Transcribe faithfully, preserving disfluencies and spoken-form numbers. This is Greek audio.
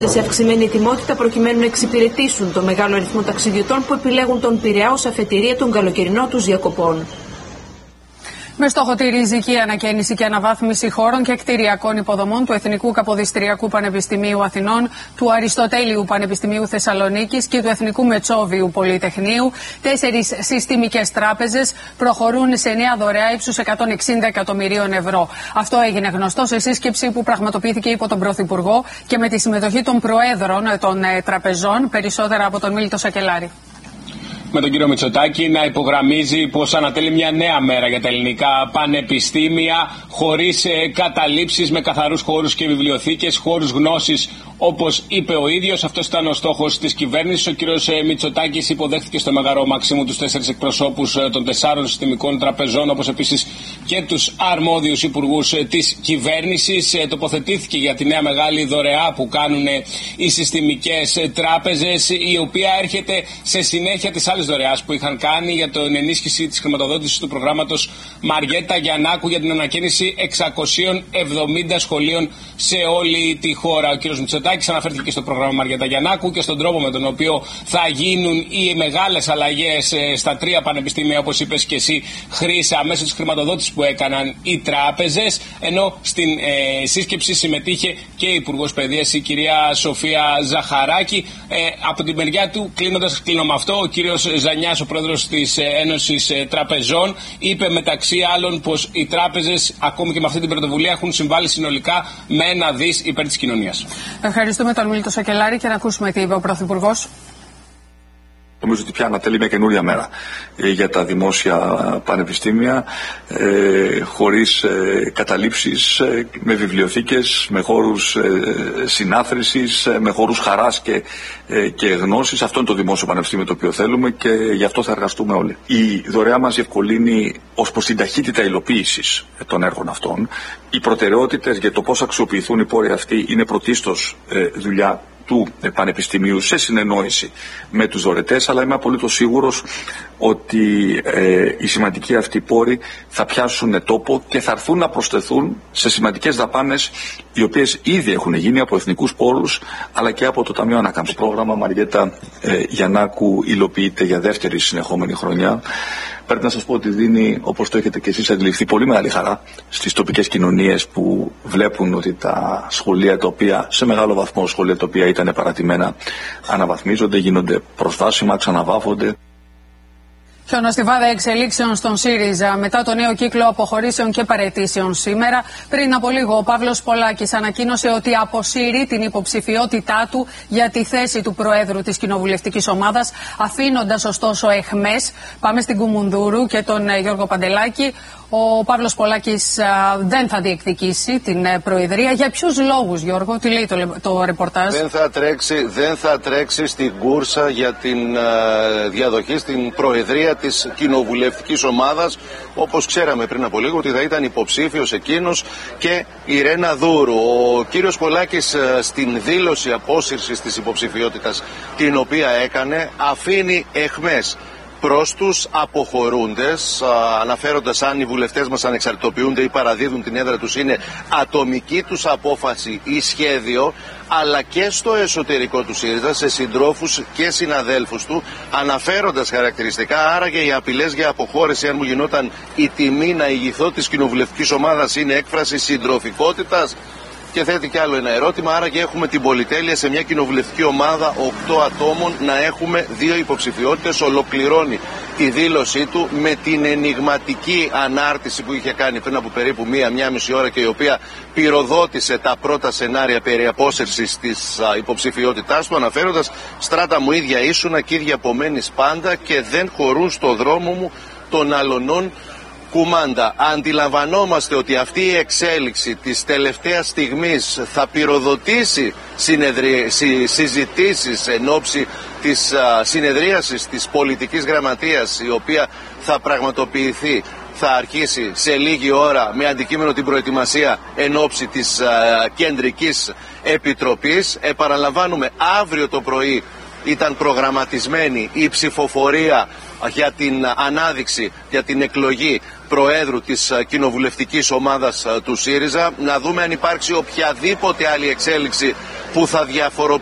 σε αυξημένη ετοιμότητα προκειμένου να εξυπηρετήσουν το μεγάλο αριθμό ταξιδιωτών που επιλέγουν τον Πειραιά ως αφετηρία των καλοκαιρινών τους διακοπών. Με στόχο τη ριζική ανακαίνιση και αναβάθμιση χώρων και κτηριακών υποδομών του Εθνικού Καποδιστριακού Πανεπιστημίου Αθηνών, του Αριστοτέλειου Πανεπιστημίου Θεσσαλονίκης και του Εθνικού Μετσόβιου Πολυτεχνείου, τέσσερις συστημικές τράπεζες προχωρούν σε νέα δωρεά ύψους εκατόν εξήντα εκατομμυρίων ευρώ. Αυτό έγινε γνωστό σε σύσκεψη που πραγματοποιήθηκε υπό τον Πρωθυπουργό και με τη συμμετοχή των προέδρων των τραπεζών, περισσότερα από τον Μίλτο Σακελάρη. Με τον κύριο Μητσοτάκη να υπογραμμίζει πως ανατέλει μια νέα μέρα για τα ελληνικά πανεπιστήμια, χωρίς καταλήψεις, με καθαρούς χώρους και βιβλιοθήκες, χώρους γνώσης, όπως είπε ο ίδιος. Αυτός ήταν ο στόχος της κυβέρνησης. Ο κύριος Μητσοτάκης υποδέχθηκε στο Μεγαρό Μαξίμου τους τέσσερις εκπροσώπους των τεσσάρων συστημικών τραπεζών, όπως επίσης και τους αρμόδιους υπουργούς της κυβέρνησης. Τοποθετήθηκε για τη νέα μεγάλη δωρεά που κάνουν οι συστημικές τράπεζες, η οποία έρχεται σε συνέχεια της άλλης δωρεάς που είχαν κάνει για την ενίσχυση της χρηματοδότησης του προγράμματος Μαριέτα Γιαννάκου για την ανακαίνιση εξακοσίων εβδομήντα σχολείων σε όλη τη χώρα. Ο κ. Μητσοτάκης αναφέρθηκε και στο πρόγραμμα Μαριέτα Γιαννάκου και στον τρόπο με τον οποίο θα γίνουν οι μεγάλες αλλαγές στα τρία πανεπιστήμια, όπως είπες και εσύ, Χρύσα, μέσω της χρηματοδότησης που έκαναν οι τράπεζες. Ενώ στην ε, σύσκεψη συμμετείχε και η Υπουργός Παιδείας, η κυρία Σοφία Ζαχαράκη. Ε, από την μεριά του, κλείνοντας, κλείνω με αυτό, ο κύριος Ζανιάς, ο πρόεδρος της Ένωσης Τραπεζών, είπε μεταξύ άλλων πως οι τράπεζες, ακόμη και με αυτή την πρωτοβουλία, έχουν συμβάλει συνολικά με ένα δις υπέρ της κοινωνίας. Ευχαριστούμε τον Μίλτο Σακελάρη και να ακούσουμε τι είπε ο Πρωθυπουργός. Νομίζω ότι πια ανατελεί μια καινούρια μέρα ε, για τα δημόσια πανεπιστήμια, ε, χωρίς ε, καταλήψεις, ε, με βιβλιοθήκες, με χώρους ε, συνάθρησης, ε, με χώρους χαράς και, ε, και γνώσης. Αυτό είναι το δημόσιο πανεπιστήμιο το οποίο θέλουμε και γι' αυτό θα εργαστούμε όλοι. Η δωρεά μας διευκολύνει ως προς την ταχύτητα υλοποίησης των έργων αυτών. Οι προτεραιότητες για το πώς αξιοποιηθούν οι πόροι αυτοί είναι πρωτίστως ε, δουλειά του Πανεπιστημίου σε συνεννόηση με τους δωρετές, αλλά είμαι απολύτως σίγουρος ότι ε, οι σημαντικοί αυτοί πόροι θα πιάσουν τόπο και θα έρθουν να προσθεθούν σε σημαντικές δαπάνες οι οποίες ήδη έχουν γίνει από εθνικούς πόρους αλλά και από το Ταμείο Ανάκαμψης. Το πρόγραμμα Μαριέτα ε, Γιαννάκου υλοποιείται για δεύτερη συνεχόμενη χρονιά. Πρέπει να σας πω ότι δίνει, όπως το έχετε και εσείς αντιληφθεί, πολύ μεγάλη χαρά στις τοπικές κοινωνίες που βλέπουν ότι τα σχολεία τα οποία, σε μεγάλο βαθμό σχολεία τα οποία ήταν παρατημένα, αναβαθμίζονται, γίνονται προσβάσιμα, ξαναβάφονται. Χιονοστιβάδα εξελίξεων στον ΣΥΡΙΖΑ μετά το νέο κύκλο αποχωρήσεων και παραιτήσεων σήμερα. Πριν από λίγο, ο Παύλος Πολάκης ανακοίνωσε ότι αποσύρει την υποψηφιότητά του για τη θέση του Προέδρου της Κοινοβουλευτικής Ομάδας, αφήνοντας ωστόσο εχμές. Πάμε στην Κουμουνδούρου και τον Γιώργο Παντελάκη. Ο Παύλος Πολάκης α, δεν θα διεκδικήσει την ε, Προεδρία. Για ποιους λόγους, Γιώργο, τι λέει το, το ρεπορτάζ? Δεν θα τρέξει, δεν θα τρέξει στην κούρσα για την ε, διαδοχή στην Προεδρία της Κοινοβουλευτικής Ομάδας. Όπως ξέραμε πριν από λίγο ότι θα ήταν υποψήφιος εκείνος και η Ρένα Δούρου. Ο κύριος Πολάκης ε, στην δήλωση απόσυρσης της υποψηφιότητας την οποία έκανε αφήνει εχμές προς τους αποχωρούντες, αναφέροντας αν οι βουλευτές μας ανεξαρτητοποιούνται ή παραδίδουν την έδρα τους, είναι ατομική τους απόφαση ή σχέδιο, αλλά και στο εσωτερικό του ΣΥΡΙΖΑ, σε συντρόφους και συναδέλφους του, αναφέροντας χαρακτηριστικά, άραγε οι απειλές για αποχώρηση, αν μου γινόταν η τιμή να ηγηθώ της κοινοβουλευτικής ομάδας, είναι έκφραση συντροφικότητας. Και θέτει κι άλλο ένα ερώτημα, άρα και έχουμε την πολυτέλεια σε μια κοινοβουλευτική ομάδα οκτώ ατόμων να έχουμε δύο υποψηφιότητες. Ολοκληρώνει τη δήλωσή του με την ενιγματική ανάρτηση που είχε κάνει πριν από περίπου μία, μία μισή ώρα και η οποία πυροδότησε τα πρώτα σενάρια περί απόσυρσης της υποψηφιότητάς του, αναφέροντας «Στράτα μου, ίδια ήσουνα και ίδια απομένεις πάντα και δεν χωρούν στο δρόμο μου των αλωνών κουμάντα». Αντιλαμβανόμαστε ότι αυτή η εξέλιξη της τελευταίας στιγμής θα πυροδοτήσει συνεδρι... συ... συζητήσεις εν ώψη της α, συνεδρίασης της πολιτικής γραμματείας, η οποία θα πραγματοποιηθεί, θα αρχίσει σε λίγη ώρα με αντικείμενο την προετοιμασία εν ώψη της α, Κεντρικής Επιτροπής. Επαναλαμβάνουμε, αύριο το πρωί ήταν προγραμματισμένη η ψηφοφορία για την ανάδειξη, για την εκλογή Προέδρου της κοινοβουλευτικής ομάδας του ΣΥΡΙΖΑ. Να δούμε αν υπάρξει οποιαδήποτε άλλη εξέλιξη που θα διαφοροποιήσει